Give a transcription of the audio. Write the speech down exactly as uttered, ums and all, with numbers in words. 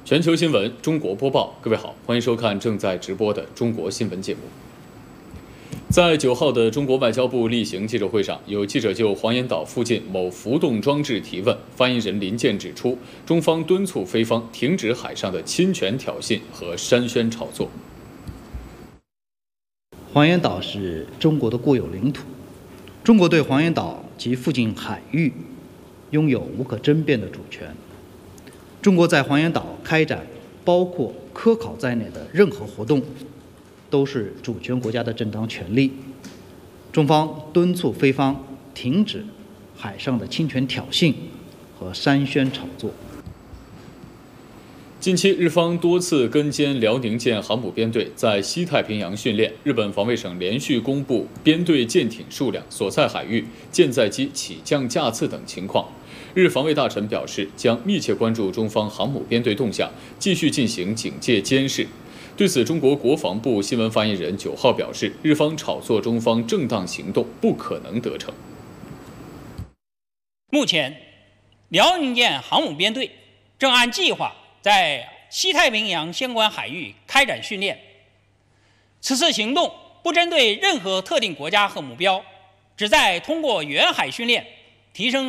全球新闻，中国播报。各位好，欢迎收看正在直播的中国新闻节目。在九号的中国外交部例行记者会上，有记者就黄岩岛附近某浮动装置提问，发言人林健指出，中方敦促菲方停止海上的侵权挑衅和煽宣炒作。 黄岩岛是中国的固有领土，中国对黄岩岛及附近海域拥有无可争辩的主权。中国在黄岩岛开展包括科考在内的任何活动，都是主权国家的正当权利。中方敦促菲方停止海上的侵权挑衅和煽宣炒作。 近期，日方多次跟监辽宁舰航母编队在西太平洋训练。日本防卫省连续公布编队舰艇数量、所在海域、舰载机起降架次等情况。日防卫大臣表示，将密切关注中方航母编队动向，继续进行警戒监视。对此，中国国防部新闻发言人九号表示，日方炒作中方正当行动不可能得逞。 目前，辽宁舰航母编队正按计划在西太平洋相关海域开展训练。此次行动不针对任何特定国家和目标，旨在通过远海训练提升